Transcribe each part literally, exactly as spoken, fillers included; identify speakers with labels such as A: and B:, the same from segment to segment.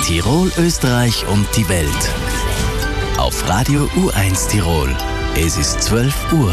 A: Tirol, Österreich und die Welt. Auf Radio U eins Tirol. Es ist zwölf Uhr.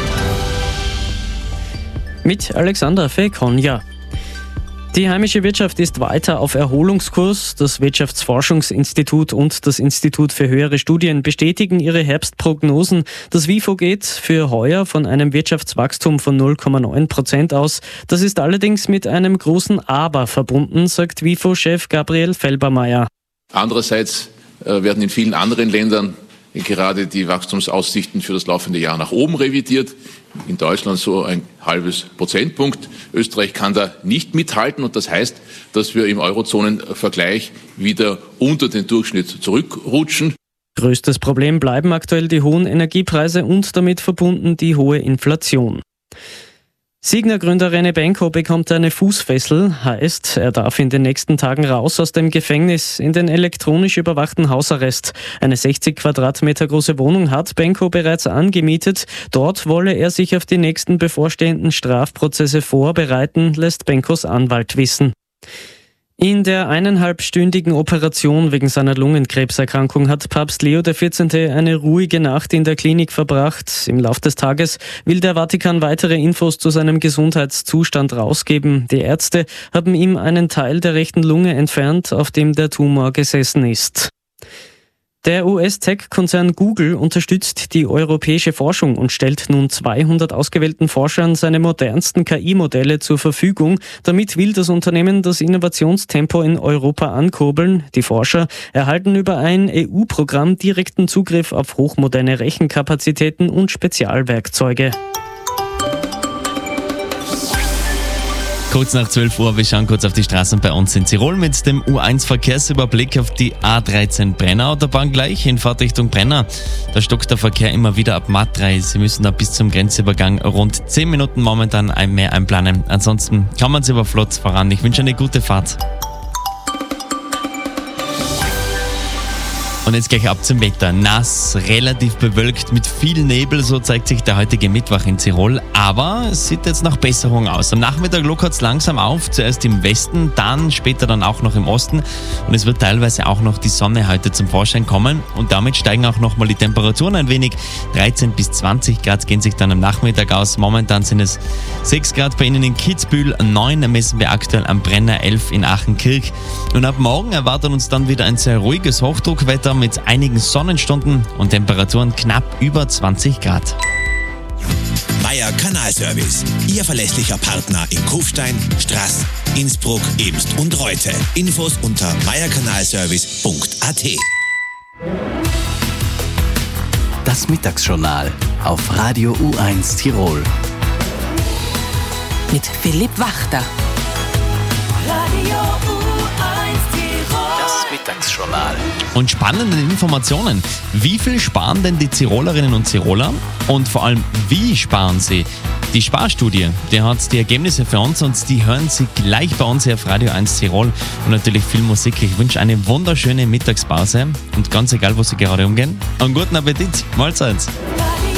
B: Mit Alexander Fekonja. Die heimische Wirtschaft ist weiter auf Erholungskurs. Das Wirtschaftsforschungsinstitut und das Institut für höhere Studien bestätigen ihre Herbstprognosen. Das W I F O geht für heuer von einem Wirtschaftswachstum von null Komma neun Prozent aus. Das ist allerdings mit einem großen Aber verbunden, sagt W I F O-Chef Gabriel Felbermayr.
C: Andererseits werden in vielen anderen Ländern gerade die Wachstumsaussichten für das laufende Jahr nach oben revidiert. In Deutschland so ein halbes Prozentpunkt. Österreich kann da nicht mithalten und das heißt, dass wir im Eurozonenvergleich wieder unter den Durchschnitt zurückrutschen.
B: Größtes Problem bleiben aktuell die hohen Energiepreise und damit verbunden die hohe Inflation. Signa-Gründer René Benko bekommt eine Fußfessel, heißt, er darf in den nächsten Tagen raus aus dem Gefängnis in den elektronisch überwachten Hausarrest. Eine sechzig Quadratmeter große Wohnung hat Benko bereits angemietet. Dort wolle er sich auf die nächsten bevorstehenden Strafprozesse vorbereiten, lässt Benkos Anwalt wissen. In der eineinhalbstündigen Operation wegen seiner Lungenkrebserkrankung hat Papst Leo der vierzehnte eine ruhige Nacht in der Klinik verbracht. Im Lauf des Tages will der Vatikan weitere Infos zu seinem Gesundheitszustand rausgeben. Die Ärzte haben ihm einen Teil der rechten Lunge entfernt, auf dem der Tumor gesessen ist. Der U S-Tech-Konzern Google unterstützt die europäische Forschung und stellt nun zweihundert ausgewählten Forschern seine modernsten K I-Modelle zur Verfügung. Damit will das Unternehmen das Innovationstempo in Europa ankurbeln. Die Forscher erhalten über ein E U-Programm direkten Zugriff auf hochmoderne Rechenkapazitäten und Spezialwerkzeuge.
D: Kurz nach zwölf Uhr, wir schauen kurz auf die Straßen bei uns in Tirol mit dem U eins Verkehrsüberblick auf die A dreizehn Brenner-Autobahn gleich in Fahrtrichtung Brenner. Da stockt der Verkehr immer wieder ab Matrei. Sie müssen da bis zum Grenzübergang rund zehn Minuten momentan mehr einplanen. Ansonsten kann man es über flott voran. Ich wünsche eine gute Fahrt. Und jetzt gleich ab zum Wetter. Nass, relativ bewölkt, mit viel Nebel, so zeigt sich der heutige Mittwoch in Tirol. Aber es sieht jetzt nach Besserung aus. Am Nachmittag lockert es langsam auf, zuerst im Westen, dann später dann auch noch im Osten. Und es wird teilweise auch noch die Sonne heute zum Vorschein kommen. Und damit steigen auch nochmal die Temperaturen ein wenig. dreizehn bis zwanzig Grad gehen sich dann am Nachmittag aus. Momentan sind es sechs Grad bei Ihnen in Kitzbühel, neun messen wir aktuell am Brenner, elf in Achenkirch. Und ab morgen erwartet uns dann wieder ein sehr ruhiges Hochdruckwetter mit einigen Sonnenstunden und Temperaturen knapp über zwanzig Grad.
E: Meier Kanalservice, Ihr verlässlicher Partner in Kufstein, Straß, Innsbruck, Ebst und Reute. Infos unter meier kanalservice punkt a t.
A: Das Mittagsjournal auf Radio U eins Tirol.
F: Mit Philipp Wachter. Radio U eins Tirol.
A: Das Mittagsjournal.
D: Und spannende Informationen. Wie viel sparen denn die Tirolerinnen und Tiroler? Und vor allem, wie sparen sie? Die Sparstudie, die hat die Ergebnisse für uns und die hören Sie gleich bei uns hier auf Radio eins Tirol. Und natürlich viel Musik. Ich wünsche eine wunderschöne Mittagspause und ganz egal, wo Sie gerade umgehen, einen guten Appetit. Mahlzeit.
F: Radio